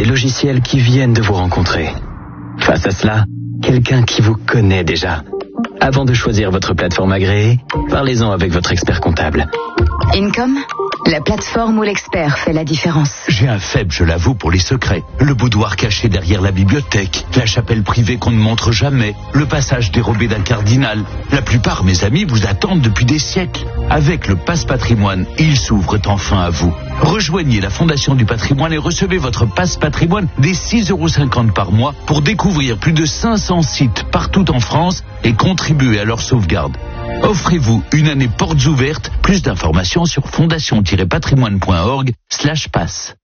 des logiciels qui viennent de vous rencontrer. Face à cela, quelqu'un qui vous connaît déjà. Avant de choisir votre plateforme agréée, parlez-en avec votre expert comptable. Income, la plateforme où l'expert fait la différence. J'ai un faible, je l'avoue, pour les secrets. Le boudoir caché derrière la bibliothèque, la chapelle privée qu'on ne montre jamais, le passage dérobé d'un cardinal. La plupart, mes amis, vous attendent depuis des siècles. Avec le Passe Patrimoine, ils s'ouvrent enfin à vous. Rejoignez la Fondation du Patrimoine et recevez votre Passe Patrimoine dès 6,50 € par mois pour découvrir plus de 500 sites partout en France et contribuer à leur sauvegarde. Offrez-vous une année portes ouvertes. Plus d'informations sur fondation-patrimoine.org/passe.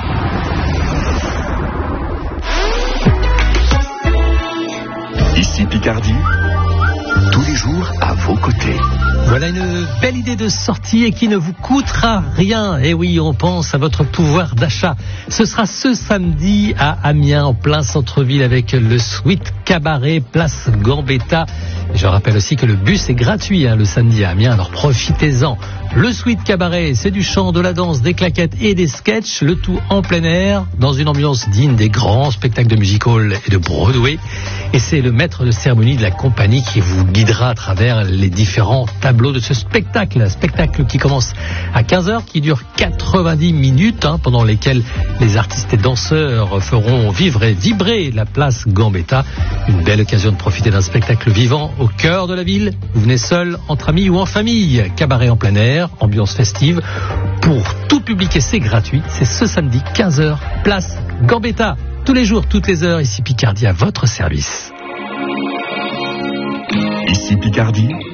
Ici Picardie, tous les jours à vos côtés. Voilà une belle idée de sortie et qui ne vous coûtera rien. Et oui, on pense à votre pouvoir d'achat. Ce sera ce samedi à Amiens, en plein centre-ville, avec le Sweet Cabaret, place Gambetta. Je rappelle aussi que le bus est gratuit le samedi à Amiens, alors profitez-en. Le Sweet Cabaret, c'est du chant, de la danse, des claquettes et des sketchs, le tout en plein air, dans une ambiance digne des grands spectacles de music-hall et de Broadway. Et c'est le maître de cérémonie de la compagnie qui vous guidera à travers les différents tableaux de ce spectacle. Un spectacle qui commence à 15h, qui dure 90 minutes, pendant lesquelles les artistes et danseurs feront vivre et vibrer la place Gambetta. Une belle occasion de profiter d'un spectacle vivant au cœur de la ville. Vous venez seul, entre amis ou en famille. Cabaret en plein air, ambiance festive. Pour tout public et c'est gratuit. C'est ce samedi 15h, place Gambetta. Tous les jours, toutes les heures, ici Picardie à votre service. Ici Picardie,